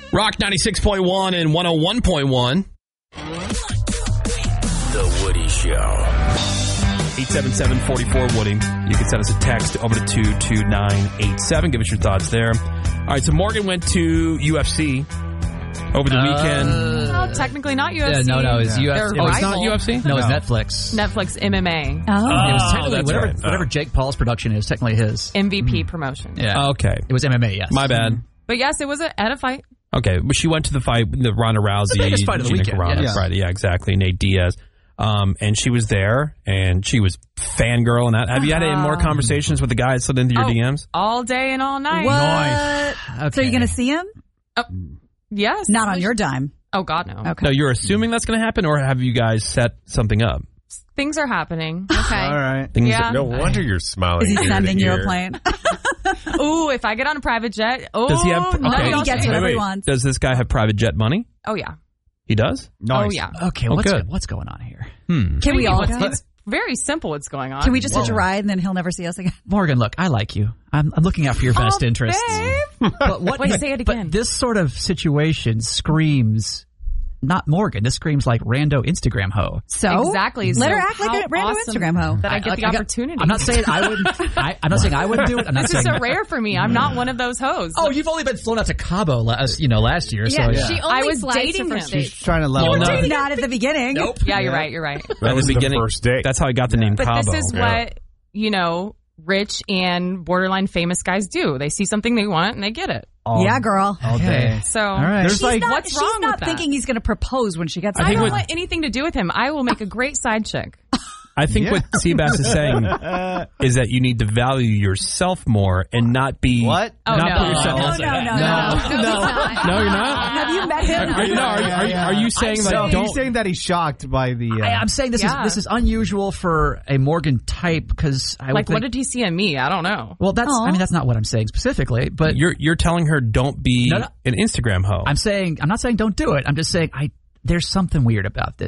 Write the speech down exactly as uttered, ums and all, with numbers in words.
Rock ninety-six point one and one oh one point one. The Woody Show. eight seven seven, four four, Woody. You can send us a text over to two two nine eight seven. Give us your thoughts there. All right, so Morgan went to U F C over the uh, weekend. Well, technically not U F C. Yeah, no, no, it's yeah. U F C. Oh, it's not U F C? No, no, it's Netflix. Netflix M M A. Oh. It was technically oh, whatever, right. whatever Jake Paul's production is, technically his. M V P mm. promotion. Yeah. Okay. It was M M A, yes. My bad. But yes, it was a, at a fight. Okay, but she went to the fight, the Ronda Rousey, the biggest fight of the Gina weekend. Carano Yeah. Friday. Yeah, exactly. Nate Diaz. Um, and she was there, and she was fangirling that. Have you had any more conversations with the guys slid into your oh, D Ms? All day and all night. What? Nice. Okay. So you're going to see him? Oh, yes. Not on your dime. Oh, God, no. Okay. No, you're assuming that's going to happen, or have you guys set something up? Things are happening. Okay. All right. Things Yeah. are, No wonder you're smiling. Is he ear to sending you ear. a plane? Ooh, if I get on a private jet. Oh, Does he have? no, Okay, he gets wait, whatever wait. he wants. Does this guy have private jet money? Oh, yeah. He does. Nice. Oh, yeah. Okay, Oh, what's, good. what's going on here? Hmm. Can we all What's- go? It's very simple what's going on. Can we just Whoa. hitch a ride and then he'll never see us again? Morgan, look, I like you. I'm, I'm looking out for your best Oh, interests. babe. But what? Wait, say it again. But this sort of situation screams not Morgan. This screams like rando Instagram hoe. So Exactly. let So her act like how a random awesome Instagram hoe. that I get I- the I got- opportunity. I'm not saying I wouldn't. I, I'm not saying I wouldn't do it. I'm not This saying. is so rare for me. I'm not one of those hoes. Oh, you've only been flown out to Cabo last, you know, last year. Yeah, so yeah. she only I was flies dating to first him. She's date. trying to level Well, up. no. Not at the beginning. Nope. Yeah, you're right. You're right. That At was the the beginning, first date. That's how I got the name But Cabo. this is Yeah. what, you know, rich and borderline famous guys do. They see something they want and they get it. all, Yeah, girl. all day. So All right. There's She's like not, what's she's wrong not with that? thinking he's going to propose when she gets I, home. don't what- want anything to do with him. I will make a great side chick. I think Yeah. what Seabass is saying is that you need to value yourself more and not be What? Oh, not no. put yourself. No, no, no, no. No, he's not. No, you're not. Have you met him? Are you, no, are, you- are, you- are you saying So like don't? he's saying that he's shocked by the. Uh, I, I'm saying this Yeah. is this is unusual for a Morgan type because I would Like, think, what did he see in me? I don't know. well, that's Aw. I mean that's not what I'm saying specifically, but You're you're telling her don't be No, no. an Instagram hoe. I'm saying I'm not saying don't do it. I'm just saying I there's something weird about this.